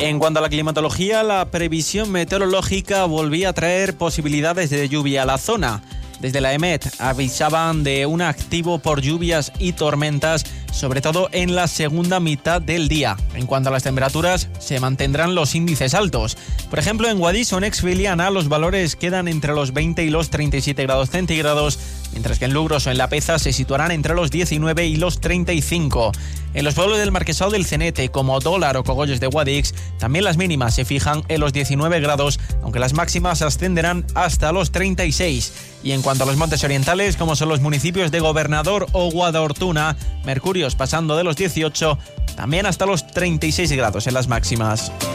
En cuanto a la climatología, la previsión meteorológica volvía a traer posibilidades de lluvia a la zona. Desde la EMET avisaban de un activo por lluvias y tormentas, sobre todo en la segunda mitad del día. En cuanto a las temperaturas, se mantendrán los índices altos. Por ejemplo, en Guadix o en Exfiliana los valores quedan entre los 20 y los 37 grados centígrados, mientras que en Lugros o en La Peza se situarán entre los 19 y los 35. En los pueblos del Marquesado del Cenete, como Dólar o Cogollos de Guadix, también las mínimas se fijan en los 19 grados, aunque las máximas ascenderán hasta los 36. Y en cuanto a los montes orientales, como son los municipios de Gobernador o Guadortuna, mercurios pasando de los 18, también hasta los 36 grados en las máximas.